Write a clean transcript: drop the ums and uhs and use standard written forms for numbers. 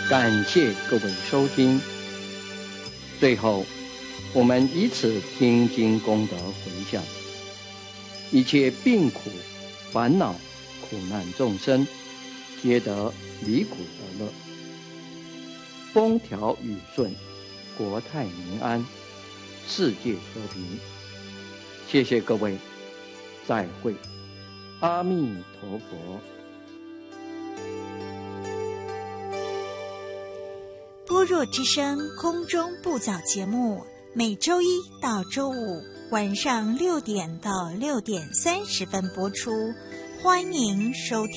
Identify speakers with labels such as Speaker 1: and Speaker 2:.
Speaker 1: 感谢各位收听。最后，我们以此听经功德回向，一切病苦、烦恼、苦难众生，皆得离苦得乐，风调雨顺，国泰民安，世界和平。谢谢各位，再会，阿弥陀佛。
Speaker 2: 般若之声空中布教节目，每周一到周五晚上6点到6点30分播出，欢迎收听。